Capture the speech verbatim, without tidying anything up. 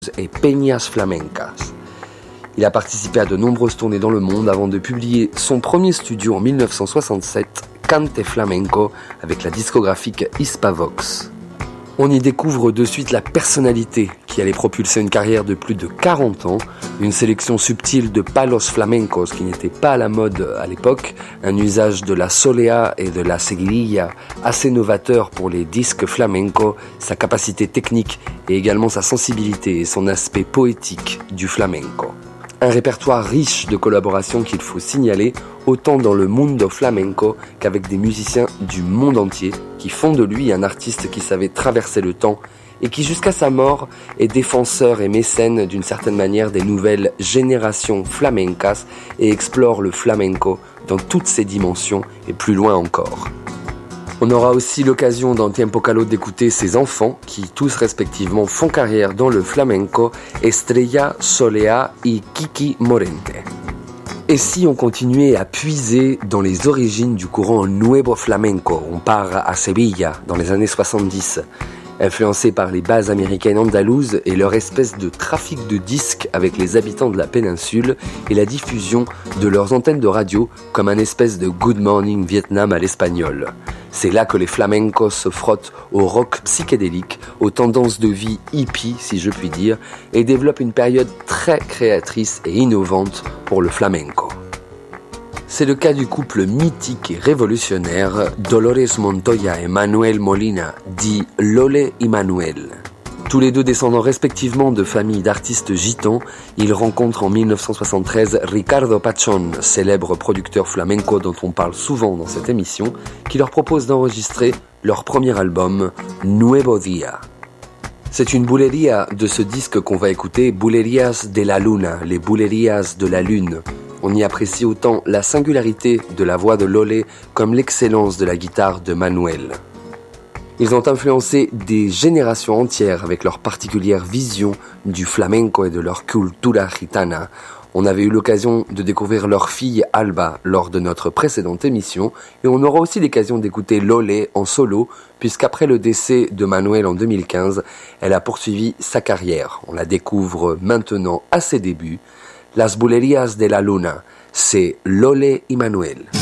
et Peñas Flamencas. Il a participé à de nombreuses tournées dans le monde avant de publier son premier studio en dix-neuf cent soixante-sept, Cante Flamenco, avec la discographique Hispavox. On y découvre de suite la personnalité qui allait propulser une carrière de plus de quarante ans, une sélection subtile de palos flamencos qui n'était pas à la mode à l'époque, un usage de la solea et de la seguirilla assez novateur pour les disques flamenco, sa capacité technique et également sa sensibilité et son aspect poétique du flamenco. Un répertoire riche de collaborations qu'il faut signaler, autant dans le mundo flamenco qu'avec des musiciens du monde entier, qui font de lui un artiste qui savait traverser le temps et qui jusqu'à sa mort est défenseur et mécène d'une certaine manière des nouvelles générations flamencas et explore le flamenco dans toutes ses dimensions et plus loin encore. On aura aussi l'occasion dans Tiempo Calor d'écouter ses enfants qui tous respectivement font carrière dans le flamenco, Estrella, Solea et Kiki Morente. Et si on continuait à puiser dans les origines du courant Nuevo Flamenco, on part à Sevilla dans les années soixante-dix, influencé par les bases américaines andalouses et leur espèce de trafic de disques avec les habitants de la péninsule et la diffusion de leurs antennes de radio comme un espèce de Good Morning Vietnam à l'espagnol. C'est là que les flamencos se frottent au rock psychédélique, aux tendances de vie hippie, si je puis dire, et développent une période très créatrice et innovante pour le flamenco. C'est le cas du couple mythique et révolutionnaire Dolores Montoya et Manuel Molina, dit Lole y Manuel. Tous les deux descendants respectivement de familles d'artistes gitans, ils rencontrent en dix-neuf cent soixante-treize Ricardo Pachón, célèbre producteur flamenco dont on parle souvent dans cette émission, qui leur propose d'enregistrer leur premier album, Nuevo Día. C'est une bulería de ce disque qu'on va écouter, Bulerías de la Luna, les bulerías de la Lune. On y apprécie autant la singularité de la voix de Lole comme l'excellence de la guitare de Manuel. Ils ont influencé des générations entières avec leur particulière vision du flamenco et de leur cultura gitana. On avait eu l'occasion de découvrir leur fille Alba lors de notre précédente émission et on aura aussi l'occasion d'écouter Lole en solo puisqu'après le décès de Manuel en deux mille quinze, elle a poursuivi sa carrière. On la découvre maintenant à ses débuts. Las Bulerías de la Luna, c'est Lole y Manuel.